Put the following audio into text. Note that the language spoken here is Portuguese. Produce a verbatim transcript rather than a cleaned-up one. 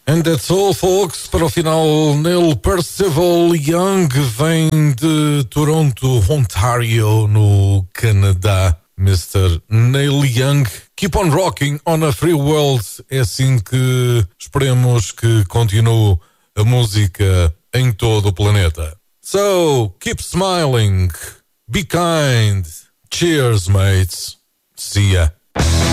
And that's all, folks. Para o final, Neil Percival Young vem de Toronto, Ontario, no Canadá. mister Neil Young, keep on rocking on a free world. É assim que esperemos que continue a música em todo o planeta. So, keep smiling, be kind. Cheers, mates. See ya.